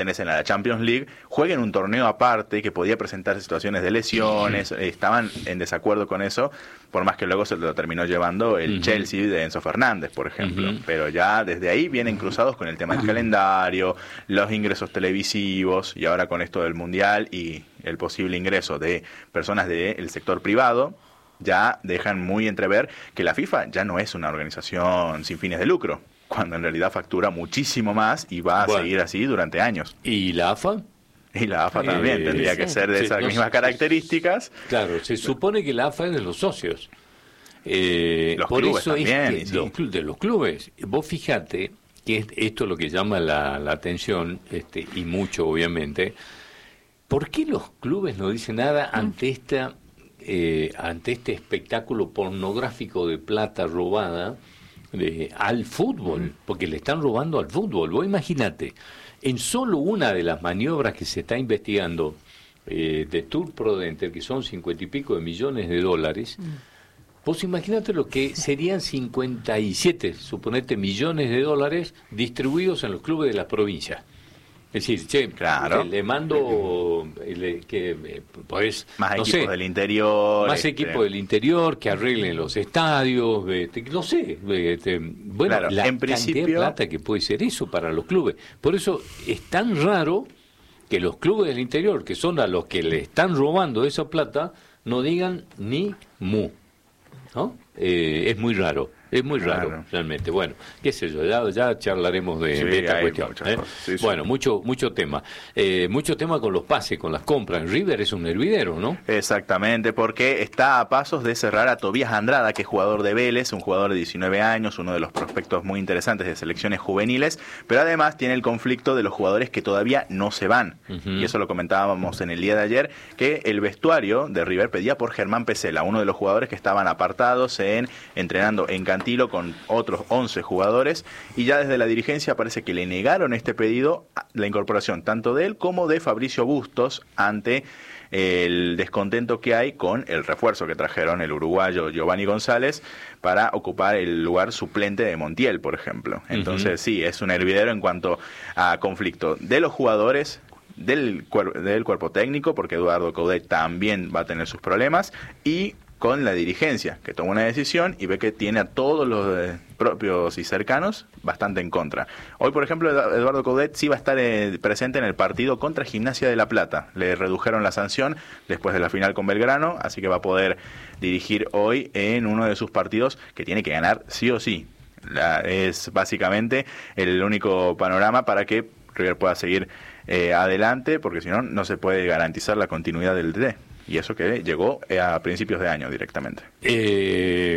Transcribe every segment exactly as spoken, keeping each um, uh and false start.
pertenecen a la Champions League jueguen un torneo aparte que podía presentar situaciones de lesiones, estaban en desacuerdo con eso, por más que luego se lo terminó llevando el uh-huh. Chelsea de Enzo Fernández, por ejemplo. Uh-huh. Pero ya desde ahí vienen cruzados con el tema del calendario, los ingresos televisivos, y ahora con esto del Mundial y el posible ingreso de personas del sector privado, ya dejan muy entrever que la FIFA ya no es una organización sin fines de lucro, cuando en realidad factura muchísimo más y va a bueno. seguir así durante años. ¿Y la A F A? Y la A F A también eh, tendría sí, que ser de sí, esas no, mismas características. Claro, se supone que la A F A es de los socios. Eh, los por clubes eso también. Es que sí. los, de los clubes. Vos fíjate que es, esto es lo que llama la, la atención, este, y mucho obviamente. ¿Por qué los clubes no dicen nada ante esta eh, ante este espectáculo pornográfico de plata robada de, al fútbol? Porque le están robando al fútbol. Vos imagínate, en solo una de las maniobras que se está investigando eh, de Tour Prodenter, que son cincuenta y pico de millones de dólares, mm. vos imagínate lo que serían cincuenta y siete, suponete, millones de dólares distribuidos en los clubes de las provincias. Es decir, che, claro. le mando le, que pues, más no equipos sé, del interior, más este... equipos del interior que arreglen los estadios, este, no sé, este, bueno, claro, la en principio... cantidad de plata que puede ser eso para los clubes. Por eso es tan raro que los clubes del interior, que son a los que le están robando esa plata, no digan ni mu, ¿no? Eh, es muy raro. Es muy raro, claro. realmente. Bueno, qué sé yo, ya, ya charlaremos de, sí, de esta cuestión. ¿eh? Sí, sí. Bueno, mucho mucho tema. Eh, mucho tema con los pases, con las compras. River es un hervidero, ¿no? Exactamente, porque está a pasos de cerrar a Tobías Andrada, que es jugador de Vélez, un jugador de diecinueve años, uno de los prospectos muy interesantes de selecciones juveniles, pero además tiene el conflicto de los jugadores que todavía no se van. Uh-huh. Y eso lo comentábamos en el día de ayer, que el vestuario de River pedía por Germán Pesela, uno de los jugadores que estaban apartados en entrenando en Cantilo con otros once jugadores, y ya desde la dirigencia parece que le negaron este pedido, la incorporación tanto de él como de Fabricio Bustos, ante el descontento que hay con el refuerzo que trajeron, el uruguayo Giovanni González, para ocupar el lugar suplente de Montiel, por ejemplo. Entonces, uh-huh. sí, es un hervidero en cuanto a conflicto de los jugadores, del, cuer- del cuerpo técnico, porque Eduardo Coudet también va a tener sus problemas, y con la dirigencia, que toma una decisión y ve que tiene a todos los eh, propios y cercanos bastante en contra. Hoy, por ejemplo, Eduardo Coudet sí va a estar eh, presente en el partido contra Gimnasia de La Plata. Le redujeron la sanción después de la final con Belgrano, así que va a poder dirigir hoy en uno de sus partidos que tiene que ganar sí o sí. La, es básicamente el único panorama para que River pueda seguir eh, adelante, porque si no, no se puede garantizar la continuidad del D T. Y eso que llegó a principios de año directamente. Eh,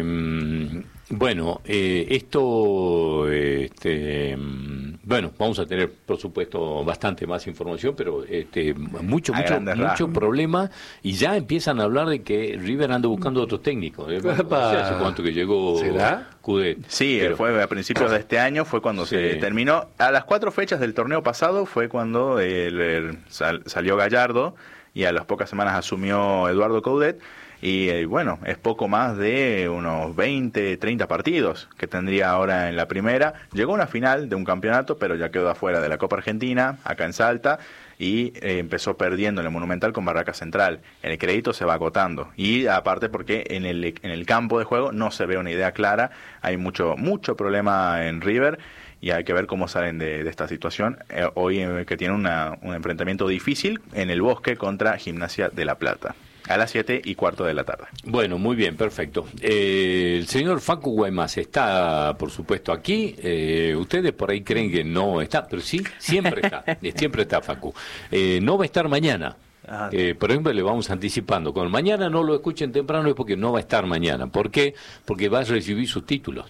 bueno, eh, esto, este, bueno, vamos a tener, por supuesto, bastante más información, pero este, mucho, mucho, mucho problema, y ya empiezan a hablar de que River anda buscando otros técnicos. ¿Eh? No sé hace cuánto que llegó Coudet. Sí, pero... fue a principios de este año, fue cuando sí. se terminó. A las cuatro fechas del torneo pasado fue cuando el, el, sal, salió Gallardo, y a las pocas semanas asumió Eduardo Coudet, y eh, bueno, es poco más de unos veinte, treinta partidos que tendría ahora en la primera. Llegó a una final de un campeonato, pero ya quedó afuera de la Copa Argentina, acá en Salta, y eh, empezó perdiendo en el Monumental con Barraca Central. El crédito se va agotando, y aparte porque en el, en el campo de juego no se ve una idea clara, hay mucho, mucho problema en River, y hay que ver cómo salen de, de esta situación. Eh, hoy eh, que tiene una, un enfrentamiento difícil en el Bosque contra Gimnasia de La Plata, a las siete y cuarto de la tarde. Bueno, muy bien, perfecto. Eh, el señor Facu Guaymas está, por supuesto, aquí. Eh, ustedes por ahí creen que no está, pero sí, siempre está. siempre está Facu. Eh, no va a estar mañana. Ah, eh, por ejemplo, le vamos anticipando. Cuando mañana no lo escuchen temprano es porque no va a estar mañana. ¿Por qué? Porque va a recibir sus títulos.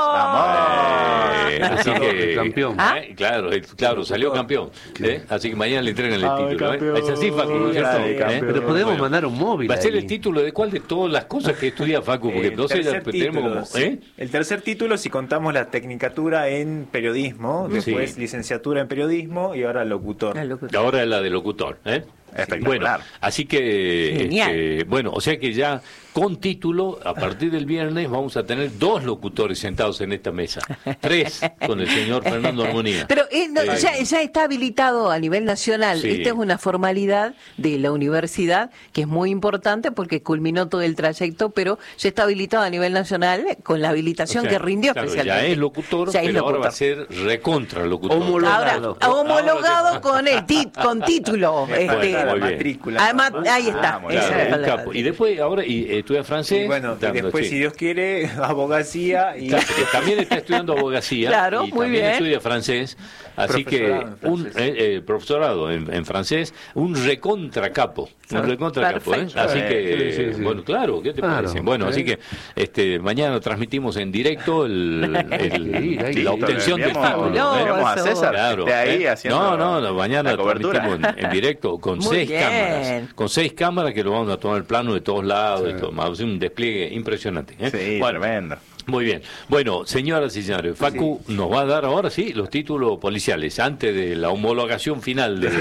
¡Oh! Eh, así que, campeón. ¿Ah? Eh, claro, eh, claro, salió campeón. ¿eh? Así que mañana le entregan el ah, título. ¿eh? Es así, Facu, ¿no es cierto? ¿Eh? Pero podemos bueno, mandar un móvil. ¿Va a ser ahí. el título de cuál de todas las cosas que estudia Facu? Porque no sé, ya tenemos como, ¿eh? El tercer título, si contamos la tecnicatura en periodismo, después sí. licenciatura en periodismo y ahora locutor. locutor. Ahora es la de locutor, ¿eh? Espectacular. Bueno, así que, este, bueno, o sea que ya con título, a partir del viernes vamos a tener dos locutores sentados en esta mesa. Tres, con el señor Fernando Armonía. Pero eh, no, Eh, ya, ya está habilitado a nivel nacional. Sí. Esta es una formalidad de la universidad que es muy importante porque culminó todo el trayecto, pero ya está habilitado a nivel nacional con la habilitación o sea, que rindió claro, especialmente. ya es locutor, Ya es pero ahora locutor. va a ser recontra locutor. Ahora, homologado con el tit, con título. Bueno, este, muy bien. Matrícula. además, ahí está. Ah, muy esa Claro, es la un palabra. capo. Y después, ahora, y, eh, estudia francés. Y bueno, y tanto, después, sí. si Dios quiere, abogacía y... Claro, que también está estudiando abogacía Claro, y muy también bien. estudia francés, así que Profesorado en un francés. eh, eh, profesorado en, en francés, un recontracapo, un recontracapo, ¿eh? Perfecto. Así que, Sí, sí, sí. bueno, claro, ¿qué te Claro, parece? Bueno, sí. así que este mañana transmitimos en directo el, el- Sí, ahí la está. obtención del Enviamos- título. ¿eh? enviamos a César, Claro, de ahí ¿eh? haciendo No, no, no, mañana la cobertura. transmitimos en, en directo con Muy seis bien. cámaras, con seis cámaras que lo vamos a tomar el plano de todos lados, y todo, vamos a hacer un despliegue impresionante. ¿eh? Sí, Bueno, tremendo. muy bien. Bueno, señoras y señores, Facu nos va a dar ahora sí los títulos policiales antes de la homologación final de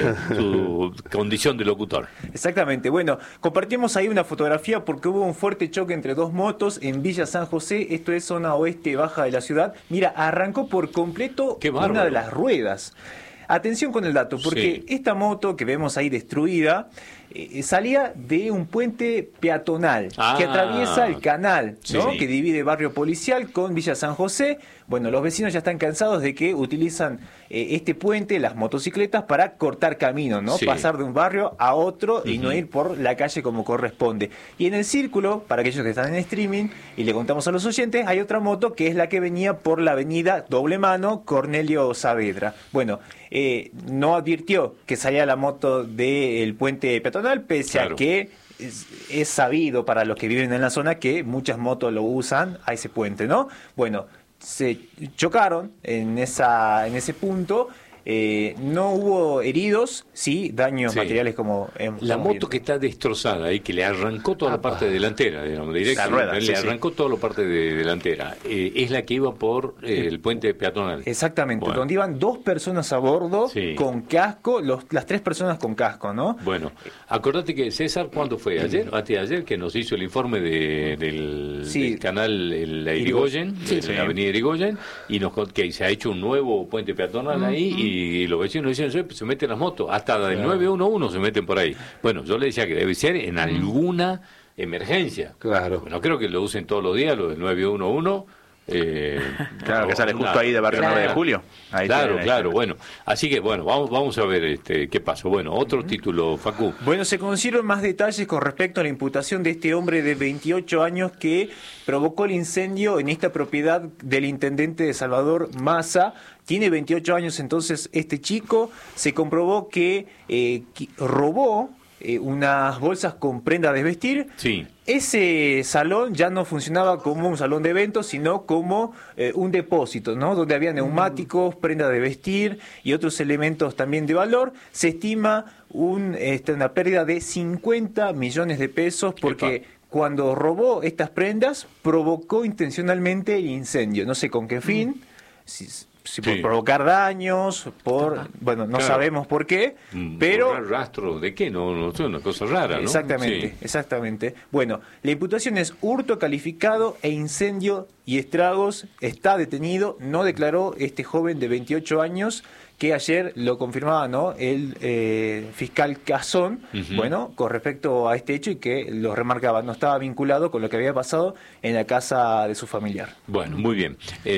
su condición de locutor. Exactamente. Bueno, compartimos ahí una fotografía porque hubo un fuerte choque entre dos motos en Villa San José, esto es zona oeste baja de la ciudad. Mira, arrancó por completo Qué una bárbaro. de las ruedas. Atención con el dato, porque Sí. esta moto que vemos ahí destruida eh, salía de un puente peatonal Ah. que atraviesa el canal, ¿no? Sí. Que divide barrio policial con Villa San José. Bueno, los vecinos ya están cansados de que utilizan eh, este puente, las motocicletas, para cortar camino, ¿no? Sí. Pasar de un barrio a otro y no ir por la calle como corresponde. Y en el círculo, para aquellos que están en streaming, y le contamos a los oyentes, hay otra moto que es la que venía por la avenida Doble Mano Cornelio Saavedra. Bueno, eh, no advirtió que salía la moto del puente peatonal, pese Claro. a que es, es sabido para los que viven en la zona que muchas motos lo usan a ese puente, ¿no? Bueno, se chocaron en esa en ese punto. Eh, no hubo heridos, sí, daños Sí. materiales como hemos La estamos moto viendo. que está destrozada y que le arrancó toda la parte delantera, digamos, directo, La rueda, le sí, arrancó toda la parte de delantera. Eh, es la que iba por eh, el puente peatonal. Exactamente, Bueno. donde iban dos personas a bordo Sí. con casco, los, las tres personas con casco, ¿no? Bueno, acordate que César, ¿cuándo fue? ¿Ayer? ¿Antes de ayer? Que nos hizo el informe de, del, Sí. del canal el, la Irigoyen, Sí, de sí. la avenida Irigoyen, y nos cont- que se ha hecho un nuevo puente peatonal ahí, y, los vecinos dicen, "Sí, se meten las motos, hasta del nueve uno uno se meten por ahí". Bueno, yo le decía que debe ser en alguna emergencia. Claro. No creo que lo usen todos los días, lo del nueve uno uno. Eh, Claro, que sale una- justo ahí de Barrio Claro. nueve de Julio. Ahí claro, tienen, ahí claro, tienen. bueno. Así que, bueno, vamos, vamos a ver este qué pasó. Bueno, otro título, Facu. Bueno, se conocieron más detalles con respecto a la imputación de este hombre de veintiocho años que provocó el incendio en esta propiedad del intendente de Salvador Massa. Tiene veintiocho años entonces este chico. Se comprobó que eh, qui- robó eh, unas bolsas con prendas de vestir. Sí. Ese salón ya no funcionaba como un salón de eventos, sino como eh, un depósito, ¿no? Donde había neumáticos, prendas de vestir y otros elementos también de valor. Se estima un, este, una pérdida de cincuenta millones de pesos porque Epa. cuando robó estas prendas provocó intencionalmente el incendio. No sé con qué fin. Si, si por Sí. provocar daños, por... Bueno, no Claro. sabemos por qué, Mm, pero... borrar rastro de qué, no, no es una cosa rara, ¿no? Exactamente, Sí. exactamente. Bueno, la imputación es hurto calificado e incendio y estragos. Está detenido, no declaró este joven de veintiocho años que ayer lo confirmaba, ¿no? El eh, fiscal Cazón, Ujú. bueno, con respecto a este hecho y que lo remarcaba, no estaba vinculado con lo que había pasado en la casa de su familiar. Bueno, muy bien.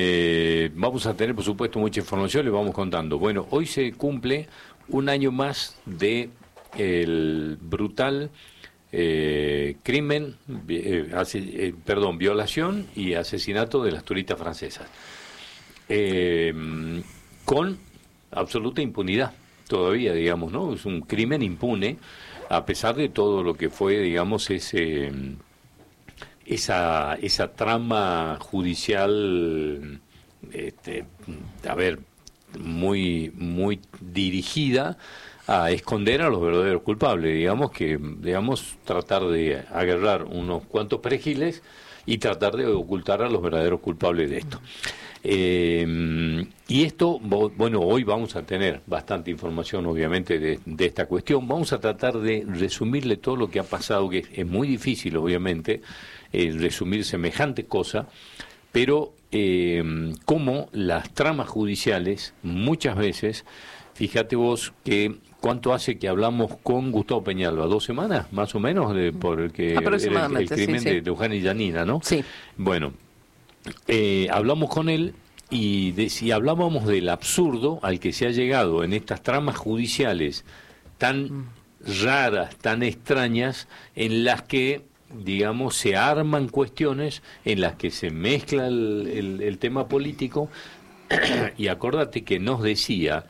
Eh, vamos a tener, por supuesto, mucha información, le vamos contando. Bueno, hoy se cumple un año más de el brutal eh, crimen, vi- eh, ase- eh, perdón, violación y asesinato de las turistas francesas. Eh, con absoluta impunidad todavía, digamos, ¿no? Es un crimen impune, a pesar de todo lo que fue, digamos, ese esa esa trama judicial, este, a ver, muy muy dirigida a esconder a los verdaderos culpables, digamos que, digamos, tratar de agarrar unos cuantos perejiles y tratar de ocultar a los verdaderos culpables de esto. Eh, y esto, bueno, hoy vamos a tener bastante información, obviamente, de, de esta cuestión. Vamos a tratar de resumirle todo lo que ha pasado, que es muy difícil, obviamente, eh, resumir semejante cosa, pero eh, como las tramas judiciales, muchas veces, fíjate vos que cuánto hace que hablamos con Gustavo Peñalba, dos semanas, más o menos, de, por el que el, el crimen sí, sí. de Luján y Janina, ¿no? Sí. Bueno. Eh, hablamos con él y, de, y hablábamos del absurdo al que se ha llegado en estas tramas judiciales tan raras, tan extrañas, en las que, digamos, se arman cuestiones, en las que se mezcla el, el, el tema político. Y acordate que nos decía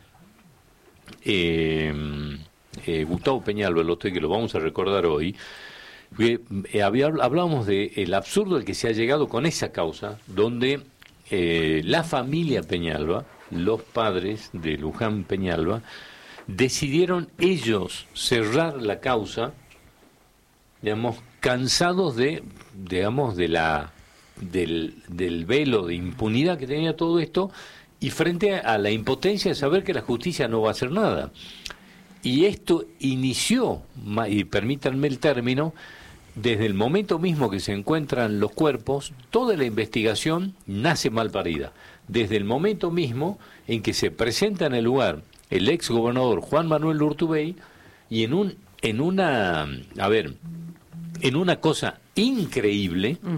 eh, eh, Gustavo Peñalba, el otro que lo vamos a recordar hoy, que eh, había, hablábamos de el absurdo al que se ha llegado con esa causa, donde eh, la familia Peñalba, los padres de Luján Peñalba, decidieron ellos cerrar la causa, digamos, cansados de, digamos, de la del, del velo de impunidad que tenía todo esto, y frente a la impotencia de saber que la justicia no va a hacer nada. Y esto inició, y permítanme el término, desde el momento mismo que se encuentran los cuerpos, toda la investigación nace mal parida. Desde el momento mismo en que se presenta en el lugar el ex gobernador Juan Manuel Urtubey, y en un en una a ver en una cosa increíble, mm.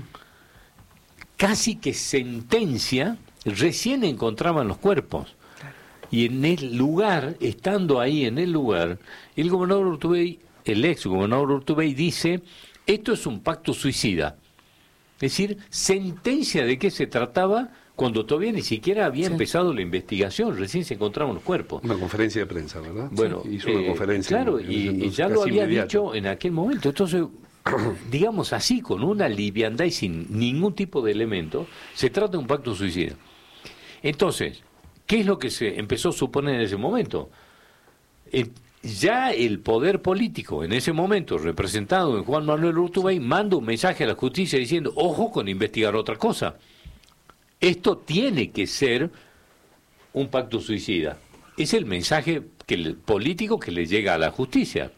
casi que sentencia, recién encontraban los cuerpos. Y en el lugar, estando ahí en el lugar, el gobernador Urtubey, el ex gobernador Urtubey, dice: esto es un pacto suicida. Es decir, sentencia de qué se trataba cuando todavía ni siquiera había sí. empezado la investigación, recién se encontraban los cuerpos. Una conferencia de prensa, ¿verdad? Bueno, sí, hizo una eh, conferencia. Claro, en, y, en, y ya lo había inmediato. dicho en aquel momento. Entonces, digamos así, con una liviandad y sin ningún tipo de elemento, se trata de un pacto suicida. Entonces, ¿qué es lo que se empezó a suponer en ese momento? Eh, ya el poder político, en ese momento, representado en Juan Manuel Urtubey, manda un mensaje a la justicia diciendo: ojo con investigar otra cosa. Esto tiene que ser un pacto suicida. Es el mensaje que el político que le llega a la justicia.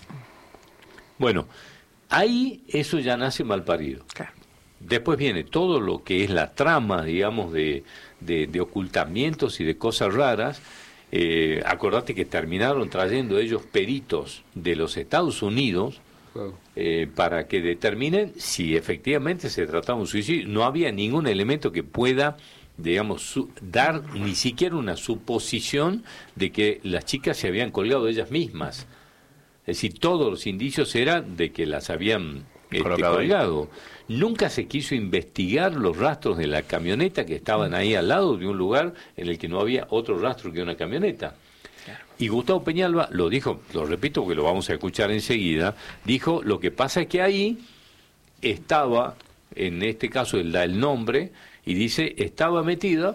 Bueno, ahí eso ya nace mal parido. Claro. Después viene todo lo que es la trama, digamos, de, de, de ocultamientos y de cosas raras. Eh, acordate que terminaron trayendo ellos peritos de los Estados Unidos Claro. eh, para que determinen si efectivamente se trataba de un suicidio. No había ningún elemento que pueda, digamos, su, dar ni siquiera una suposición de que las chicas se habían colgado de ellas mismas. Es decir, todos los indicios eran de que las habían este, colgado. Nunca se quiso investigar los rastros de la camioneta que estaban ahí al lado de un lugar en el que no había otro rastro que una camioneta. Y Gustavo Peñalba lo dijo, lo repito porque lo vamos a escuchar enseguida, dijo: lo que pasa es que ahí estaba, en este caso él da el nombre, y dice, estaba metida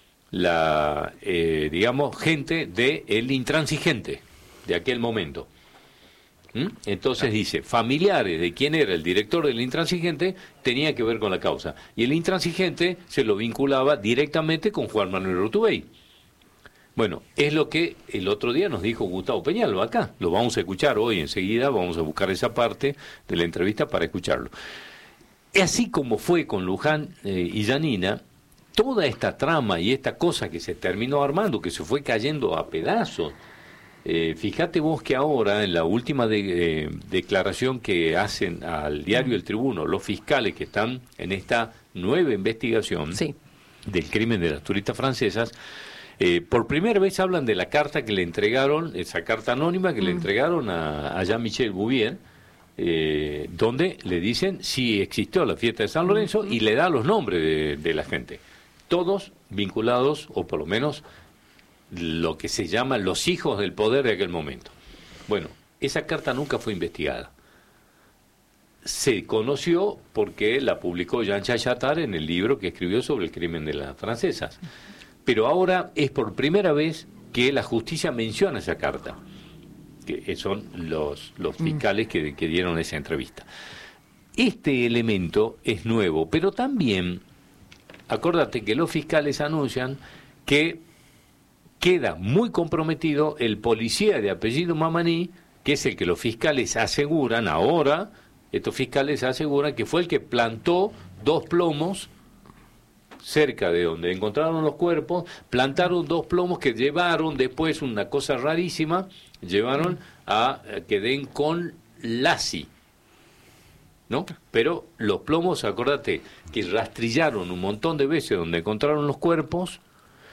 la, eh, digamos, gente de el intransigente de aquel momento. ¿Mm? Entonces dice, familiares de quién era el director del intransigente tenía que ver con la causa. Y el intransigente se lo vinculaba directamente con Juan Manuel Urtubey. Bueno, es lo que el otro día nos dijo Gustavo Peñalba acá. Lo vamos a escuchar hoy enseguida, vamos a buscar esa parte de la entrevista para escucharlo. Así como fue con Luján eh, y Janina, toda esta trama y esta cosa que se terminó armando, que se fue cayendo a pedazos. Eh, fíjate vos que ahora, en la última de, eh, declaración que hacen al diario El Tribuno, los fiscales que están en esta nueva investigación sí. del crimen de las turistas francesas, Eh, por primera vez hablan de la carta que le entregaron, esa carta anónima que mm. le entregaron a, a Jean-Michel Bouvier, eh, donde le dicen si existió la fiesta de San Lorenzo mm. y le da los nombres de, de la gente. Todos vinculados, o por lo menos lo que se llama los hijos del poder de aquel momento. Bueno, esa carta nunca fue investigada. Se conoció porque la publicó Jean Chachatar en el libro que escribió sobre el crimen de las francesas. Pero ahora es por primera vez que la justicia menciona esa carta, que son los, los fiscales que, que dieron esa entrevista. Este elemento es nuevo, pero también acordate que los fiscales anuncian que queda muy comprometido el policía de apellido Mamaní, que es el que los fiscales aseguran ahora, estos fiscales aseguran que fue el que plantó dos plomos cerca de donde encontraron los cuerpos, plantaron dos plomos que llevaron después, una cosa rarísima, llevaron a que den con Lassi, ¿no? Pero los plomos, acordate, que rastrillaron un montón de veces donde encontraron los cuerpos,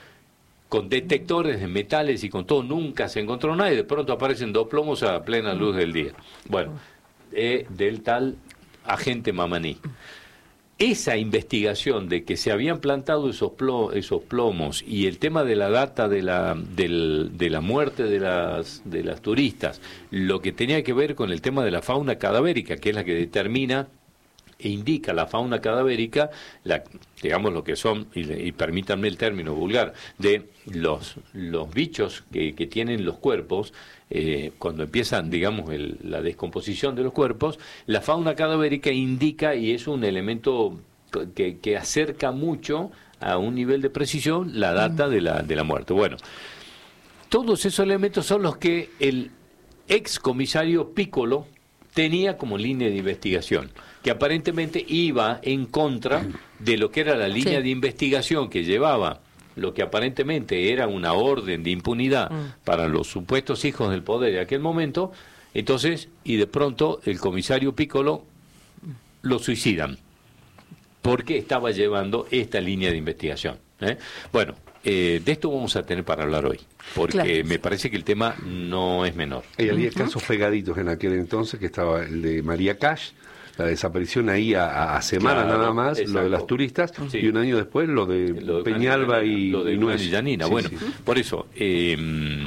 con detectores de metales y con todo, nunca se encontró nada, y de pronto aparecen dos plomos a plena luz del día. Bueno, eh, del tal agente Mamaní. Esa investigación de que se habían plantado esos, plo, esos plomos y el tema de la data de la, del, de la muerte de las, de las turistas, lo que tenía que ver con el tema de la fauna cadavérica, que es la que determina e indica la fauna cadavérica, la, digamos lo que son, y, y permítanme el término vulgar, de los, los bichos que, que tienen los cuerpos, eh, cuando empiezan, digamos, el, la descomposición de los cuerpos, la fauna cadavérica indica y es un elemento que, que acerca mucho a un nivel de precisión la data de la, de la muerte. Bueno, todos esos elementos son los que el ex comisario Piccolo tenía como línea de investigación, que aparentemente iba en contra de lo que era la línea sí. de investigación que llevaba lo que aparentemente era una orden de impunidad mm. para los supuestos hijos del poder de aquel momento. Entonces, y de pronto el comisario Piccolo lo suicidan porque estaba llevando esta línea de investigación, ¿eh? Bueno, eh, de esto vamos a tener para hablar hoy, porque claro. me parece que el tema no es menor. Y había casos pegaditos en aquel entonces, que estaba el de María Cash, la desaparición ahí a, a semanas claro, nada más, exacto. lo de las turistas, sí. y un año después lo de, lo de Peñalba y lo de y Nuez y Yanina. Sí, bueno, sí. por eso, eh,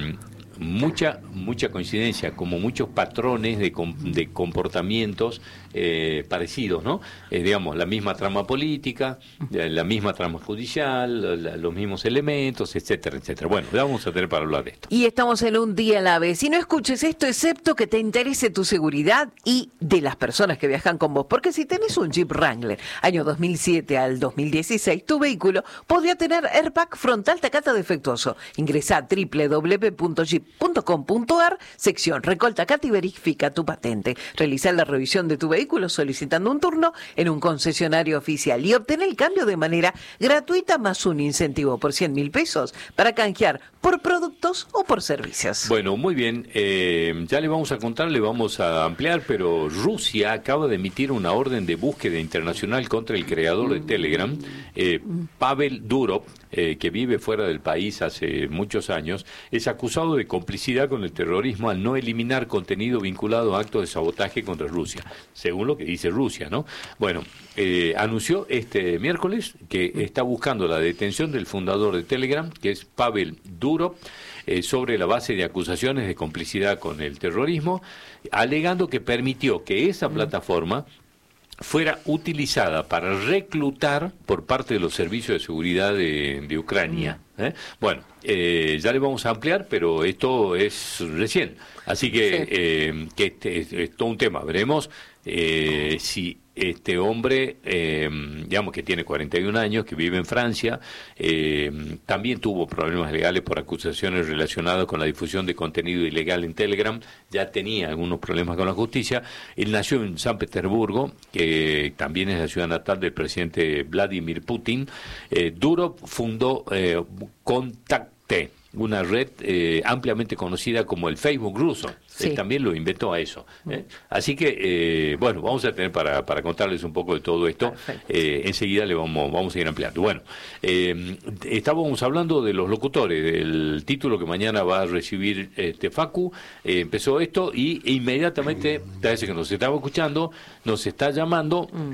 mucha mucha coincidencia, como muchos patrones de, de comportamientos eh, parecidos, ¿no? Eh, digamos, la misma trama política, la misma trama judicial, la, los mismos elementos, etcétera, etcétera. Bueno, ya vamos a tener para hablar de esto. Y estamos en un día a la vez. Y no escuches esto excepto que te interese tu seguridad y de las personas que viajan con vos. Porque si tenés un Jeep Wrangler, año dos mil siete al dos mil dieciséis, tu vehículo podría tener airbag frontal Takata defectuoso. Ingresá a doble u doble u doble u punto jeep punto com punto a r, sección Recol Takata y verifica tu patente. Realizar la revisión de tu vehículo solicitando un turno en un concesionario oficial y obtener el cambio de manera gratuita más un incentivo por cien mil pesos para canjear por productos o por servicios. Bueno, muy bien. Eh, ya le vamos a contar, le vamos a ampliar, pero Rusia acaba de emitir una orden de búsqueda internacional contra el creador de Telegram, eh, Pavel Durov, eh, que vive fuera del país hace muchos años. Es acusado de complicidad con el terrorismo al no eliminar contenido vinculado a actos de sabotaje contra Rusia, según lo que dice Rusia, ¿no? Bueno, eh, anunció este miércoles que está buscando la detención del fundador de Telegram, que es Pavel Durov, eh, sobre la base de acusaciones de complicidad con el terrorismo, alegando que permitió que esa plataforma fuera utilizada para reclutar por parte de los servicios de seguridad de, de Ucrania. ¿eh? Bueno, eh, ya le vamos a ampliar, pero esto es recién. Así que, sí. eh, que este es, es todo un tema. Veremos eh, si este hombre, eh, digamos que tiene cuarenta y un años, que vive en Francia, eh, también tuvo problemas legales por acusaciones relacionadas con la difusión de contenido ilegal en Telegram, ya tenía algunos problemas con la justicia. Él nació en San Petersburgo, que también es la ciudad natal del presidente Vladimir Putin. Eh, Durov fundó eh, Contacte, una red eh, ampliamente conocida como el Facebook ruso. Sí. Él también lo inventó a eso. ¿eh? Así que, eh, bueno, vamos a tener para, para contarles un poco de todo esto. Eh, enseguida le vamos, vamos a ir ampliando. Bueno, eh, estábamos hablando de los locutores, del título que mañana va a recibir este Facu. Eh, empezó esto y inmediatamente, parece que nos estaba escuchando, nos está llamando... Mm.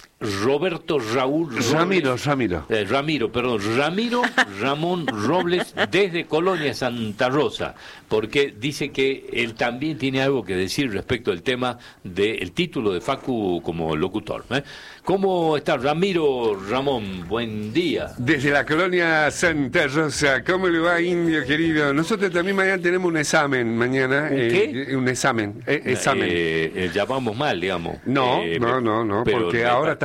Roberto Raúl Robles, Ramiro, Ramiro. Eh, Ramiro, perdón, Ramiro Ramón Robles desde Colonia Santa Rosa, porque dice que él también tiene algo que decir respecto al tema del título de Facu como locutor. ¿eh? ¿Cómo está Ramiro Ramón? Buen día. Desde la Colonia Santa Rosa, ¿cómo le va, indio querido? Nosotros también mañana tenemos un examen, mañana. ¿Un qué? Eh, un examen, eh, examen. Eh, eh, llamamos mal, digamos. No, eh, no, no, no, porque ahora está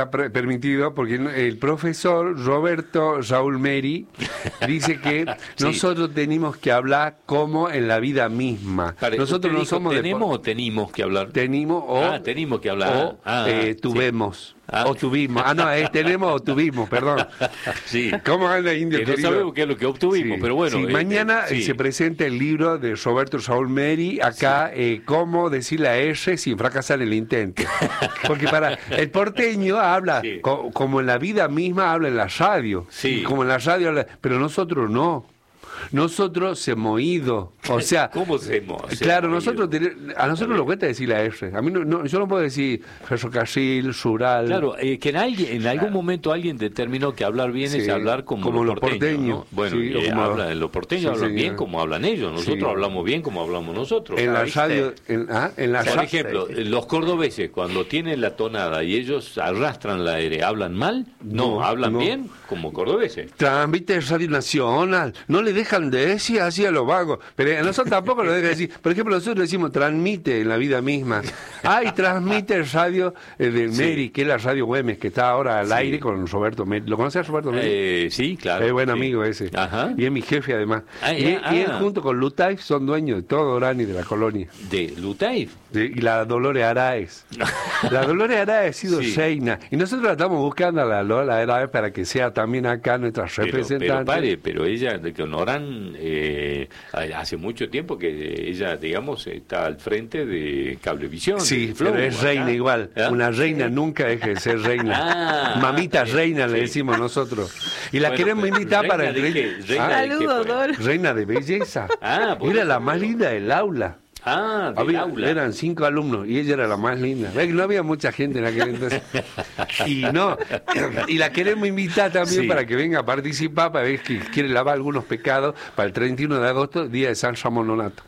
está pre- permitido porque el profesor Roberto Raúl Meri dice que sí. nosotros tenemos que hablar como en la vida misma. Pare, nosotros no dijo, somos ¿tenemos de... o tenemos que hablar? Tenemos o... Ah, tenemos que hablar. O ah, eh, sí. tuvemos. Ah. O tuvimos. Ah, no, es tenemos o tuvimos, perdón. Sí. ¿Cómo anda, Indio? Que no sabemos qué es lo que obtuvimos, sí. pero bueno. Sí, eh, mañana eh, sí. se presenta el libro de Roberto Saúl Meri, acá, sí. eh, cómo decir la R sin fracasar el intento. Porque para el porteño habla, sí. co- como en la vida misma habla en la radio. Sí. Como en la radio habla, pero nosotros no. Nosotros hemos ido, o sea... ¿Cómo se hemos? Claro, nosotros ten, a nosotros nos cuesta decir la R. A mí no, no, yo no puedo decir ferrocarril, rural... Claro, eh, que en, alguien, en algún momento alguien determinó que hablar bien sí, es hablar como, como los porteños. porteños, ¿no? Bueno, sí, eh, como, habla, los porteños sí, hablan señor. bien como hablan ellos. Nosotros sí. hablamos bien como hablamos nosotros. En la radio... En, ah, en la Por ejemplo, sí. los cordobeses, cuando tienen la tonada y ellos arrastran la R, ¿hablan mal? No, no hablan no. bien como cordobeses. Transmite Radio Nacional. No le dejan de decir así a los vagos, pero a nosotros tampoco lo dejan decir. Por ejemplo, nosotros decimos transmite en la vida misma. Ay, transmite el radio eh, del sí. Meri, que es la radio Güemes, que está ahora al sí. aire con Roberto Meri. ¿Lo conoces a Roberto Meri? Eh, sí, claro. Es buen sí. amigo ese. Ajá. Y es mi jefe además. Ah, y, ah, y él junto con Lutaif son dueños de todo Orani de la colonia. ¿De Lutaif? Sí, y la Dolores Araez. La Dolores Araez ha sido sí. reina. Y nosotros la estamos buscando a la Lola Araez para que sea también acá nuestra representante. Pero, pero pare, pero ella, que honoran, eh, hace mucho tiempo que ella, digamos, está al frente de Cablevisión. Sí, Flow, pero es reina acá. igual. ¿Eh? Una reina nunca deja de ser reina. Ah, Mamita eh, reina, sí. le decimos nosotros. Y la bueno, queremos invitar para el de reina. Reina, ah, de Saludos, reina de belleza. Ah, era la más linda del aula. Ah, del había, aula. Eran cinco alumnos y ella era la más linda. No había mucha gente en aquel entonces. Y no, y la queremos invitar también sí. para que venga a participar, para ver que quiere lavar algunos pecados para el treinta y uno de agosto, día de San Ramón Nonato.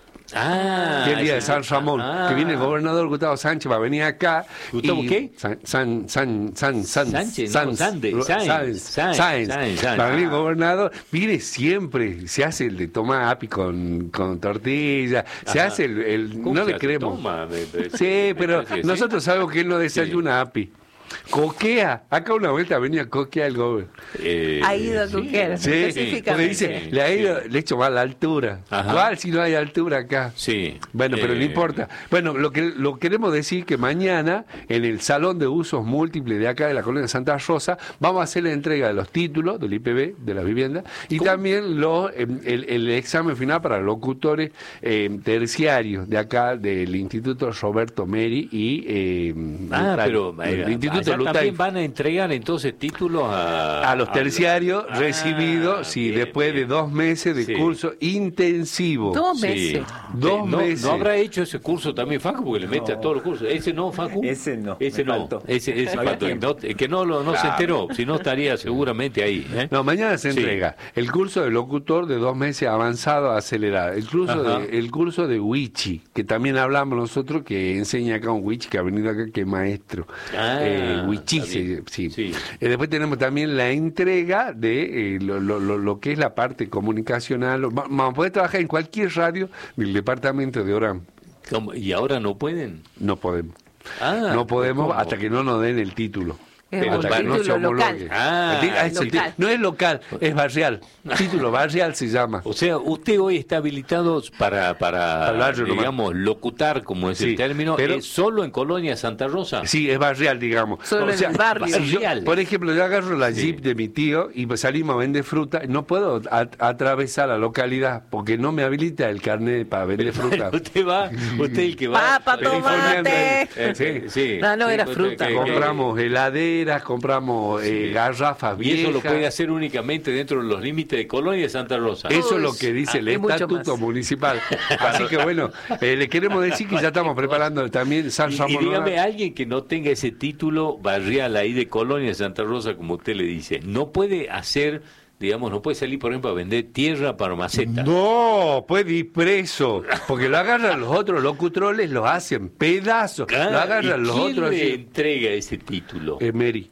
Ah, que el día de San Ramón, ah. que viene el gobernador Gustavo Sánchez va a venir acá. ¿Gustavo qué? San, San, San, San, San, Sánchez, San, no, Sande, Sáenz, Sáenz, va a venir el gobernador, viene siempre, se hace el de tomar api con, con tortilla, se Ajá. hace el, el no le creemos. Toma, me, me, sí, me pero nosotros ¿sí? sabemos que él no desayuna sí. api. Coquea, acá una vuelta venía a coquear el gobernador. Eh, ha ido a coquear, sí, específicamente. Porque dice, sí, le ha ido, sí. le he hecho mal la altura. Ajá. ¿Cuál si no hay altura acá? Sí. Bueno, pero eh, no importa. Bueno, lo que lo queremos decir que mañana, en el Salón de Usos Múltiples de acá de la Colonia Santa Rosa, vamos a hacer la entrega de los títulos del I P B, de la vivienda, y ¿Cómo? también los, el, el examen final para locutores eh, terciarios de acá del Instituto Roberto Meri y eh, ah, Lutay, pero el Instituto Allá también van a entregar entonces títulos a... A los terciarios a los... recibidos, ah, sí, bien, después bien. de dos meses de sí. curso intensivo. Dos meses. Sí. Dos no, meses. ¿No habrá hecho ese curso también Facu? Porque le mete no. a todos los cursos. ¿Ese no, Facu? Ese no. Ese no. Faltó. Ese, ese faltó. No, que no, lo, no claro. se enteró, si no estaría seguramente ahí. ¿eh? No, mañana se entrega sí. el curso de locutor de dos meses avanzado acelerado. El curso, de, el curso de Wichi, que también hablamos nosotros, que enseña acá un Wichi que ha venido acá, que es maestro. Ah, eh, Wichi, sí. sí. Eh, después tenemos también la entrega de eh, lo, lo, lo que es la parte comunicacional. Vamos a poder trabajar en cualquier radio del departamento de Orán. ¿Y ahora no pueden? No podemos. Ah, no podemos ¿cómo? hasta que no nos den el título. Pero hasta que no se homologue. Ah, es local. No es local, es barrial. Título barrial se llama. O sea, usted hoy está habilitado para, para, para digamos, locutar, como es sí, el término, pero, ¿es solo en Colonia Santa Rosa? Sí, es barrial, digamos. Solo o sea, en el barrio. Si yo, por ejemplo, yo agarro la sí. jeep de mi tío y salimos a vender fruta, no puedo a, atravesar la localidad porque no me habilita el carnet para vender pero, fruta. Usted va, usted el que va. Papa, tomate. Eh, sí, sí. No, no sí, era fruta. Que, compramos heladeras. Compramos eh, sí. garrafas viejas. Y eso lo puede hacer únicamente dentro de los límites de Colonia y Santa Rosa. Eso es lo que dice ah, el estatuto municipal. Así que bueno, eh, le queremos decir que ya estamos preparando también San Ramón. Y, y dígame, alguien que no tenga ese título barrial ahí de Colonia y Santa Rosa, como usted le dice, no puede hacer... Digamos, no puede salir, por ejemplo, a vender tierra para maceta. No, puede ir preso. Porque lo agarran los otros locutroles, lo hacen pedazos. Ah, lo agarran ¿y los quién otros. le así. entrega ese título? Eh, Meri.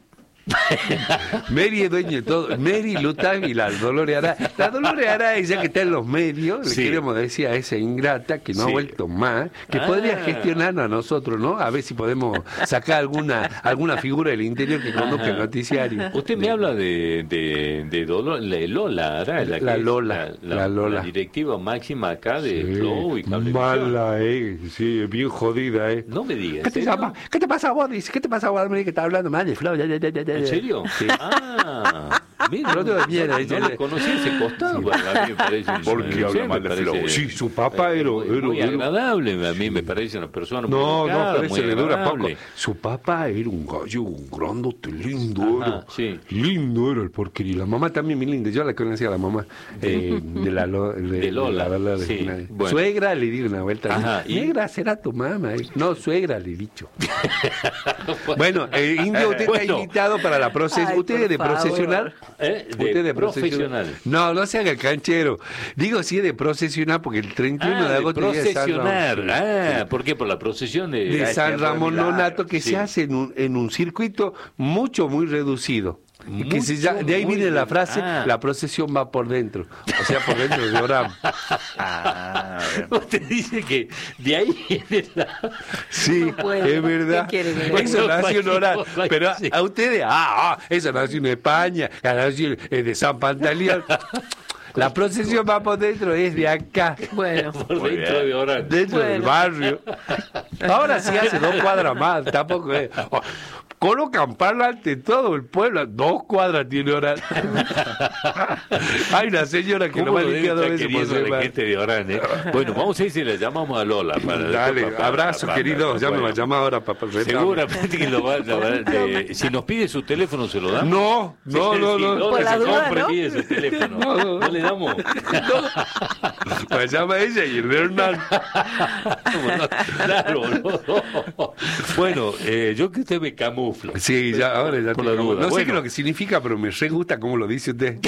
Mary es dueña de todo. Mary, Lutag y la Dolores Araya. La Dolores Araya, ya que está en los medios, sí. le queremos decir a esa ingrata que no sí. ha vuelto más, que ah. podría gestionarnos a nosotros, ¿no? A ver si podemos sacar alguna alguna figura del interior que conduzca el noticiario. Usted me habla de, de, de, Dolor, de Lola Araya, la, la Lola, la, la, la Lola. La directiva máxima acá de sí. Flow y Cablevisión. Mala, eh. Sí, bien jodida, eh. No me digas. ¿Qué te, llama? ¿Qué te pasa a vos? Dice, ¿qué te pasa a vos? Que estás hablando mal de Flow. Ya, ya, ya, ya, ya. ¿En serio? Sí. Ah, mira, no, no, mierda, no le conocí ese costado. Sí. Bueno, a mí me parece un, ¿por qué habla mal de Flow? Sí, su papá era... Muy, era, muy era, agradable, a mí me parece una persona muy no, delicada, no, parece muy le dura poco. Su papá era un gallo, un grandote, lindo. Ajá, era. Sí. Lindo era el porquería. La mamá también muy linda. Yo la conocía a la mamá eh, de la lo, de, de Lola. De la, de sí. bueno. Suegra le di una vuelta. Ajá, ¿y? Negra será tu mamá. Eh. No, suegra le he dicho. Bueno, eh, Indio, usted bueno. está invitado para la procesión. ¿Usted es de procesionar? ¿Eh? De ¿Usted de profesional? No, no se haga el canchero. Digo sí de procesionar porque el treinta y uno ah, de agosto de procesionar. San Ah, ¿por qué? Por la procesión de, de San Ramón Nonato que sí. se hace en un, en un circuito mucho, muy reducido. Mucho, que se llama, de ahí viene bien. la frase, ah. la procesión va por dentro, o sea, por dentro de Orán. Ah, usted dice que de ahí viene la... Sí, no es verdad. Eso nació en Orán, pero a, a ustedes, ah, ah, eso nació en España, nació de San Pantaleón. La procesión va por dentro, es de acá. Bueno, por dentro de Orán. Dentro bueno. del barrio. Ahora sí hace dos cuadras más, tampoco es... Oh, colocan parlante en todo el pueblo, dos cuadras tiene Orán. Hay una señora que no va a limpiar dos veces por semana. Gente de Orán, ¿eh? Bueno, vamos a ver si le llamamos a Lola. Para Dale, para, para, abrazo, para, querido. para, Ya para, me va a llamar ahora para el seguramente que lo va, lo va de, si nos pide su teléfono, ¿se lo damos? No, no, sí, no. Si no. Lola la se duda, compra ¿no? y pide su teléfono. No, no. ¿No le damos? No. Pues llama ella y el Hernán. Claro, no, no. Bueno, eh, yo que usted me camuflo. Sí, ya, ahora ya por la duda. No bueno. sé qué lo que significa, pero me re gusta cómo lo dice usted.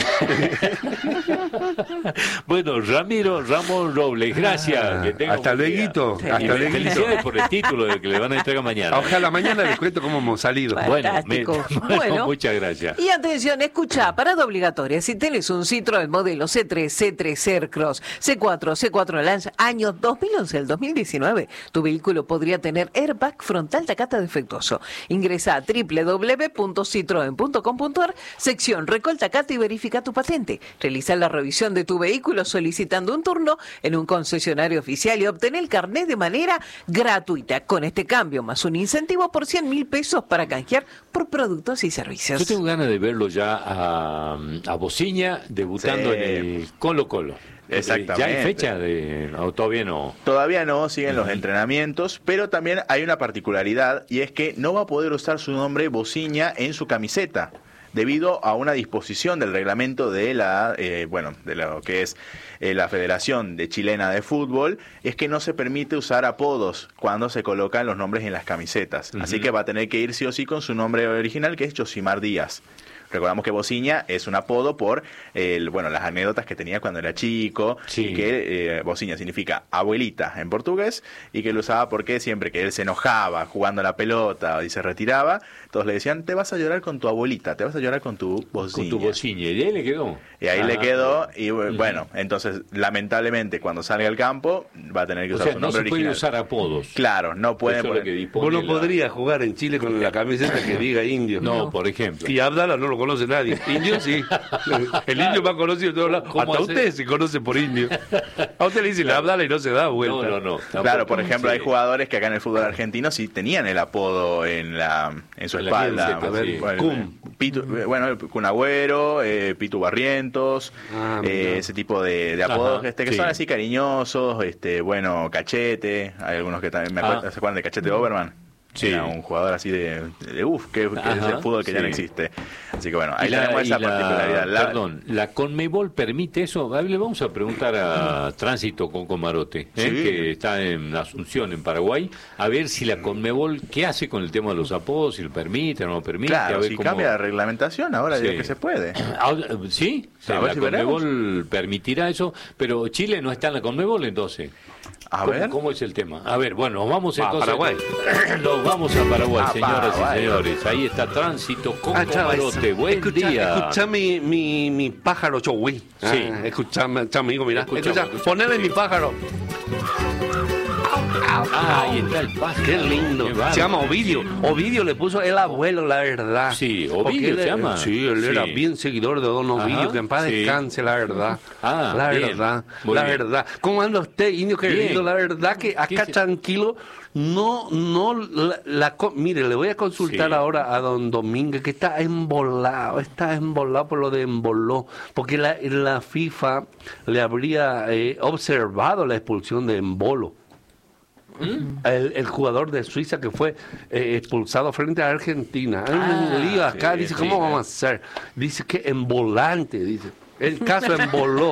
Bueno, Ramiro Ramón Robles, gracias. Ah, que tenga hasta luego. Hasta luego. Felicidades por el título de que le van a entregar mañana. Ojalá mañana les cuento cómo hemos salido. Bueno, me, bueno, bueno, muchas gracias. Y atención, escucha, parada obligatoria. Si tenés un Citroën modelo C tres, C tres Aircross, C cuatro, C cuatro Lance, año dos mil once al dos mil diecinueve, tu vehículo podría tener airbag frontal Takata defectuoso. Ingresa a doble u doble u doble u punto citroen punto com punto ar, sección Recol Takata y verifica tu patente. Realiza la revisión de tu vehículo solicitando un turno en un concesionario oficial y obtener el carnet de manera gratuita. Con este cambio, más un incentivo por cien mil pesos para canjear por productos y servicios. Yo tengo ganas de verlo ya a, a Bociña debutando sí. en el Colo Colo. Exactamente. ¿Ya hay fecha de no, todavía no? Todavía no, siguen los entrenamientos, pero también hay una particularidad y es que no va a poder usar su nombre Bociña en su camiseta debido a una disposición del reglamento de la eh, bueno de lo que es eh, la Federación de Chilena de Fútbol, es que no se permite usar apodos cuando se colocan los nombres en las camisetas. Uh-huh. Así que va a tener que ir sí o sí con su nombre original, que es Josimar Díaz. Recordamos que Bociña es un apodo por el, bueno, las anécdotas que tenía cuando era chico, sí. y que eh, Bociña significa abuelita en portugués, y que lo usaba porque siempre que él se enojaba jugando a la pelota y se retiraba, todos le decían, te vas a llorar con tu abuelita, te vas a llorar con tu Bociña. Con tu Bociña, y ahí le quedó. Y ahí ah, le quedó, y bueno, uh-huh. entonces lamentablemente cuando salga al campo va a tener que usar o sea, su nombre original. No se puede usar apodos. Claro, no puede. Poner... Vos no podrías jugar en Chile con la camiseta que diga indio. No, no, por ejemplo. Y Abdala no lo conoce nadie. Indio sí. El indio más conocido de todos lados. Hasta hace? Usted se conoce por indio. A usted le dicen la Abdala y no se da vuelta. No, no, no. Tampoco. Claro, por ejemplo, sí. hay jugadores que acá en el fútbol argentino sí tenían el apodo en la en su en espalda. La ver, sí. bueno, Cum. Pitu, bueno, Kun Agüero, eh, Pitu Barrientos, ah, eh, ese tipo de, de apodos este, que sí. son así cariñosos, este, bueno, Cachete, hay algunos que también me acuerdo, ah. ¿se acuerdan de Cachete Oberman? Sí. Era un jugador así de, de, de uff, que, que es el fútbol que sí. ya no existe. Así que bueno, ahí la, tenemos esa la, particularidad. La, perdón, ¿la Conmebol permite eso? A ver, le vamos a preguntar a Tránsito con Comarote, ¿eh? sí. que está en Asunción, en Paraguay, a ver si la Conmebol, ¿qué hace con el tema de los apodos? Si lo permite o no lo permite. Claro, a ver si cómo... cambia la reglamentación, ahora sí. digo que se puede. ¿Sí? O sea, la si Conmebol veremos. permitirá eso, pero Chile no está en la Conmebol entonces. A ¿Cómo, ver. ¿Cómo es el tema? A ver, bueno, vamos a entonces. Paraguay. Nos vamos a Paraguay, A señoras Paraguay. y señores. Ahí está Tránsito con Ah, chava, Camarote. Buen escucha, día. Escucha mi, mi, mi pájaro Chogui. Sí. Ah, escuchame, amigo, mira. Escuchamos, Escucha, escuchamos, ponele sí. mi pájaro. Ah, ahí está el pájaro. Qué lindo. Qué bárbaro. Se llama Ovidio. Ovidio le puso el abuelo, la verdad. Sí, Ovidio Porque él se era- llama. Sí, él era Sí. bien seguidor de Don Ovidio, Ajá, que en paz sí. descanse, la verdad. Ah, la bien. verdad, Muy la bien. verdad. ¿Cómo anda usted, indio querido? Bien. La verdad que acá ¿Qué se- tranquilo, no, no, la, la co- mire, le voy a consultar Sí. ahora a don Domínguez, que está embolado, está embolado por lo de emboló, porque la, la FIFA le habría eh, observado la expulsión de Embolo. El, el jugador de Suiza que fue eh, expulsado frente a Argentina. Hay Ah, un lío acá, sí, dice, sí, ¿cómo sí. vamos a hacer? Dice que en volante, dice. El caso emboló.